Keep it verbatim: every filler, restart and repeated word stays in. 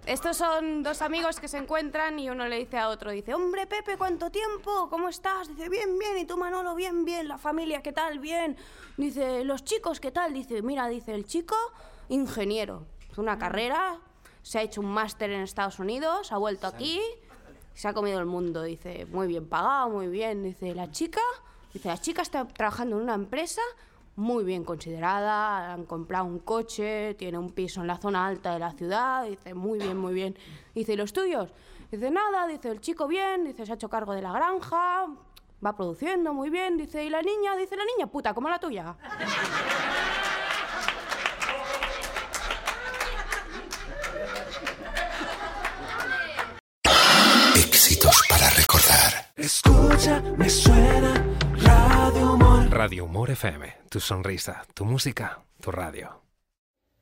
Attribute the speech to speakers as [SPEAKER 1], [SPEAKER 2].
[SPEAKER 1] Estos son dos amigos que se encuentran y uno le dice a otro, dice, hombre, Pepe, ¿cuánto tiempo? ¿Cómo estás? Dice, bien, bien. ¿Y tú, Manolo? Bien, bien. ¿La familia qué tal? Bien. Dice, ¿los chicos qué tal? Dice, mira, dice, el chico, ingeniero. Hizo una carrera, se ha hecho un máster en Estados Unidos, ha vuelto aquí, se ha comido el mundo. Dice, muy bien pagado, muy bien. Dice, la chica, dice, la chica está trabajando en una empresa muy bien considerada, han comprado un coche, tiene un piso en la zona alta de la ciudad, dice, muy bien, muy bien. Dice, ¿y los tuyos? Dice, nada, dice, el chico bien, dice, se ha hecho cargo de la granja, va produciendo muy bien, dice, ¿y la niña? Dice, la niña puta, como la tuya.
[SPEAKER 2] Éxitos para recordar.
[SPEAKER 3] Escucha, me suena Radio Humor.
[SPEAKER 4] Radio Humor F M, tu sonrisa, tu música, tu radio.